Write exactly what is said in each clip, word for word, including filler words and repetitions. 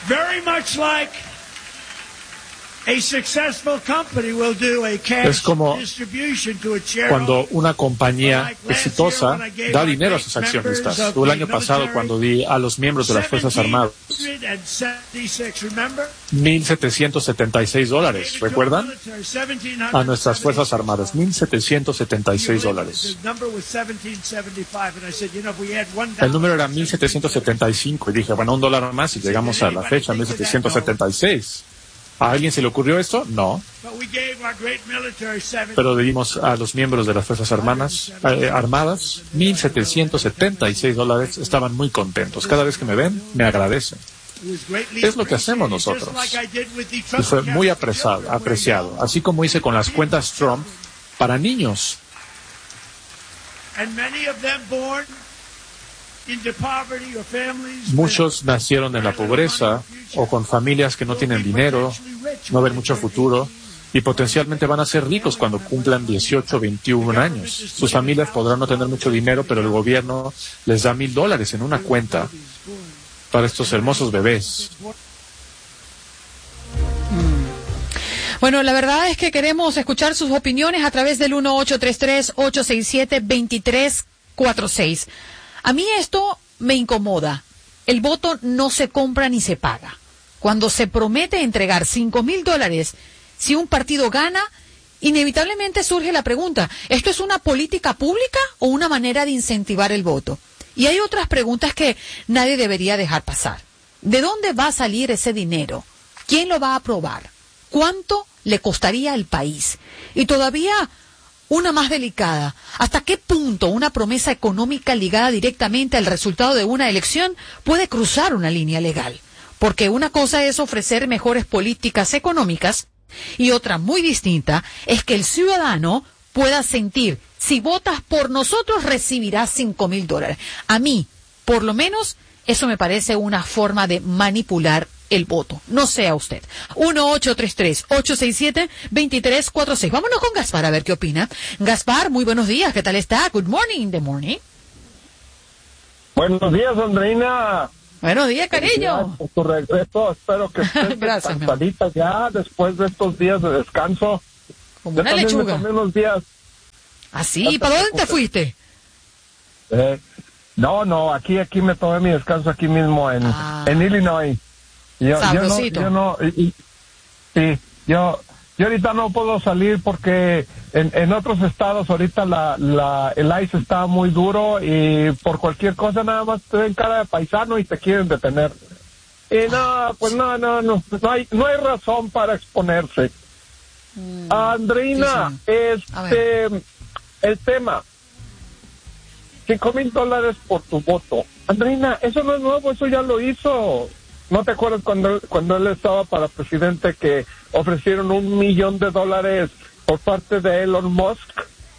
Very much like a successful company will do a cash Es como distribution to a shareholder. Cuando una compañía exitosa da dinero a sus accionistas. O el año pasado, cuando di a los miembros de las Fuerzas Armadas mil setecientos setenta y seis dólares, ¿recuerdan? A nuestras Fuerzas Armadas, mil setecientos setenta y seis dólares. El número era mil setecientos setenta y cinco y dije, bueno, un dólar más y llegamos a la fecha, mil setecientos setenta y seis. ¿A alguien se le ocurrió esto? No. Pero le dimos a los miembros de las Fuerzas Armadas, eh, Armadas mil setecientos setenta y seis dólares. Estaban muy contentos. Cada vez que me ven, me agradecen. Es lo que hacemos nosotros. Y fue muy apreciado, apreciado, así como hice con las cuentas Trump para niños. Muchos nacieron en la pobreza o con familias que no tienen dinero, no ven mucho futuro y potencialmente van a ser ricos cuando cumplan dieciocho, veintiún años. Sus familias podrán no tener mucho dinero, pero el gobierno les da mil dólares en una cuenta para estos hermosos bebés. Bueno, la verdad es que queremos escuchar sus opiniones a través del uno ocho tres tres, ocho seis siete, dos tres cuatro seis. A mí esto me incomoda. El voto no se compra ni se paga. Cuando se promete entregar cinco mil dólares, si un partido gana, inevitablemente surge la pregunta, ¿esto es una política pública o una manera de incentivar el voto? Y hay otras preguntas que nadie debería dejar pasar. ¿De dónde va a salir ese dinero? ¿Quién lo va a aprobar? ¿Cuánto le costaría al país? Y todavía una más delicada. ¿Hasta qué punto una promesa económica ligada directamente al resultado de una elección puede cruzar una línea legal? Porque una cosa es ofrecer mejores políticas económicas y otra muy distinta es que el ciudadano pueda sentir, si votas por nosotros recibirás cinco mil dólares. A mí, por lo menos, eso me parece una forma de manipular el voto. No sea usted. uno ocho tres tres, ocho seis siete, dos tres cuatro seis. Vámonos con Gaspar a ver qué opina. Gaspar, muy buenos días. ¿Qué tal está? Good morning, the morning. Buenos días, Andreina. Buenos días, cariño. Por tu regreso. Espero que estés descansadita ya después de estos días de descanso. Como una lechuga. Me tomé unos días. ¿Ah, sí? ¿Para dónde te fuiste? Eh, no, no, aquí aquí me tomé mi descanso aquí mismo en, ah. en Illinois. Yo, Sabrosito. Yo no, yo no, y, y, yo, yo ahorita no puedo salir porque en, en otros estados ahorita la, la, el I C E está muy duro y por cualquier cosa nada más te ven cara de paisano y te quieren detener. Y no, pues no, no, no, no hay, no hay razón para exponerse. Mm, Andreina, sí, sí. este, el tema, cinco mil dólares por tu voto. Andreina, eso no es nuevo, eso ya lo hizo. ¿No te acuerdas cuando, cuando él estaba para presidente que ofrecieron un millón de dólares por parte de Elon Musk?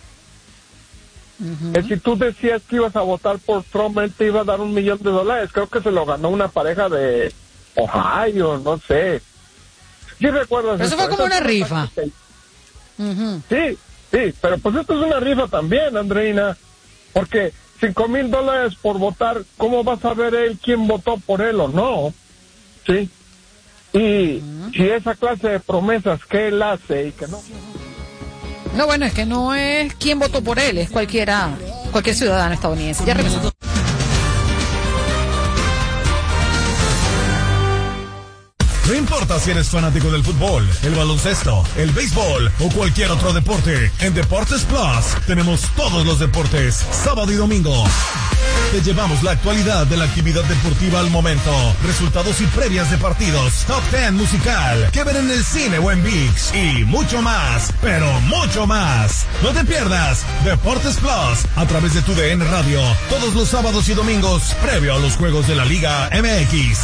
Uh-huh. Que si tú decías que ibas a votar por Trump, él te iba a dar un millón de dólares. Creo que se lo ganó una pareja de Ohio, no sé. ¿Sí recuerdas eso? Eso fue como una rifa. Uh-huh. Sí, sí, pero pues esto es una rifa también, Andreina. Porque cinco mil dólares por votar, ¿cómo vas a ver él quién votó por él o no? Sí, y uh-huh. si esa clase de promesas que él hace y que no... No, bueno, es que no es quién votó por él, es cualquiera, cualquier ciudadano estadounidense. Ya regresamos. No importa si eres fanático del fútbol, el baloncesto, el béisbol o cualquier otro deporte, en Deportes Plus tenemos todos los deportes, sábado y domingo. Te llevamos la actualidad de la actividad deportiva al momento, resultados y previas de partidos, top diez musical, que ver en el cine o en ViX y mucho más, pero mucho más. No te pierdas Deportes Plus a través de tu D N Radio, todos los sábados y domingos, previo a los juegos de la Liga M X.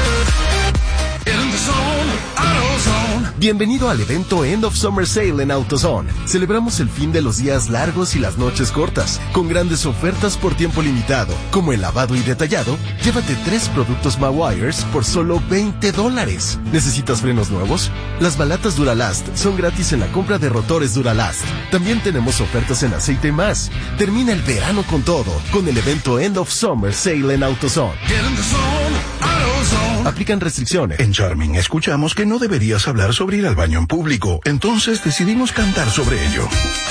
Bienvenido al evento End of Summer Sale en AutoZone. Celebramos el fin de los días largos y las noches cortas, con grandes ofertas por tiempo limitado, como el lavado y detallado. Llévate tres productos Mawires por solo veinte dólares. ¿Necesitas frenos nuevos? Las balatas Duralast son gratis en la compra de rotores Duralast. También tenemos ofertas en aceite y más. Termina el verano con todo, con el evento End of Summer Sale en AutoZone. Aplican restricciones. En Charming escuchamos que no deberías hablar sobre ir al baño en público, entonces decidimos cantar sobre ello.